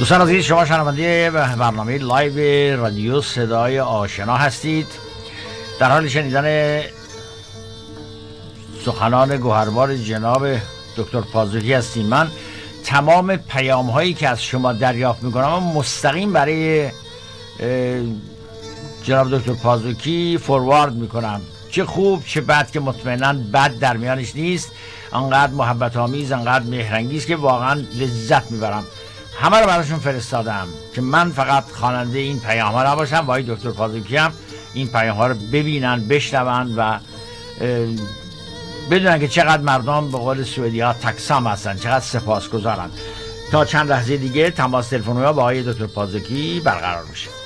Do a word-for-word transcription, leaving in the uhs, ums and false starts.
دوستان عزیز، شما شنونده برنامه لایو رادیو صدای آشنا هستید. در حال شنیدن سخنان گوهربار جناب دکتر پازوکی هستیم. من تمام پیام هایی که از شما دریافت میکنم مستقیم برای جناب دکتر پازوکی فوروارد میکنم، چه خوب چه بد، که مطمئنا بد در میانش نیست. انقدر محبت آمیز، انقدر مهرنگیز که واقعا لذت میبرم. همه رو براشون فرستادم که من فقط خواننده این پیام ها نباشم و آقای دکتر پازوکی هم این پیام ها رو ببینن، بشنون و بدونن که چقدر مردم به قول سوئدی ها تکسام هستن، چقدر سپاسگزارن. تا چند لحظه دیگه تماس تلفنی ها با آقای دکتر پازوکی برقرار میشه.